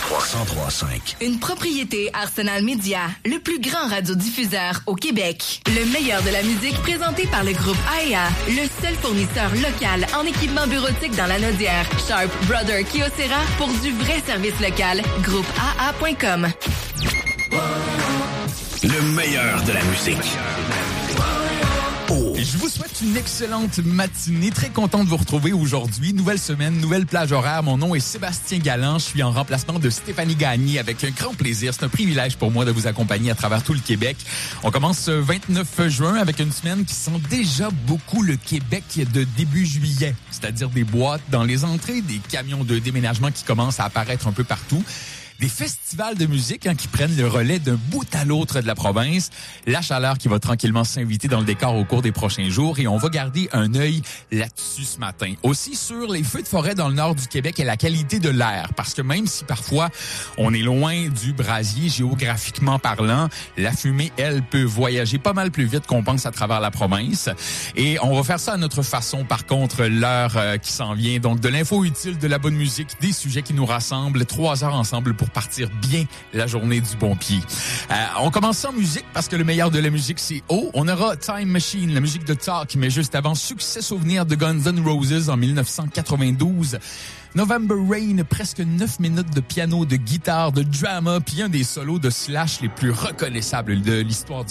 103.5. Une propriété Arsenal Media, le plus grand radiodiffuseur au Québec. Le meilleur de la musique présenté par le groupe AEA, le seul fournisseur local en équipement bureautique dans la Naudière. Sharp Brother Kyocera pour du vrai service local. GroupeAA.com. Le meilleur de la musique. Je vous souhaite une excellente matinée. Très content de vous retrouver aujourd'hui. Nouvelle semaine, nouvelle plage horaire. Mon nom est Sébastien Galland. Je suis en remplacement de Stéphanie Gagné avec un grand plaisir. C'est un privilège pour moi de vous accompagner à travers tout le Québec. On commence ce 29 juin avec une semaine qui sent déjà beaucoup le Québec de début juillet. C'est-à-dire des boîtes dans les entrées, des camions de déménagement qui commencent à apparaître un peu partout. Des festivals de musique qui prennent le relais d'un bout à l'autre de la province. La chaleur qui va tranquillement s'inviter dans le décor au cours des prochains jours et on va garder un œil là-dessus ce matin. Aussi sur les feux de forêt dans le nord du Québec et la qualité de l'air. Parce que même si parfois on est loin du brasier géographiquement parlant, la fumée, elle, peut voyager pas mal plus vite qu'on pense à travers la province. Et on va faire ça à notre façon. Par contre, l'heure qui s'en vient. Donc de l'info utile, de la bonne musique, des sujets qui nous rassemblent. 3 heures ensemble pour partir bien la journée du bon pied. On commence en musique parce que le meilleur de la musique, c'est haut. On aura Time Machine, la musique de Talk, mais juste avant, succès souvenir de Guns N' Roses en 1992. November Rain, presque 9 minutes de piano, de guitare, de drama, puis un des solos de Slash les plus reconnaissables de l'histoire du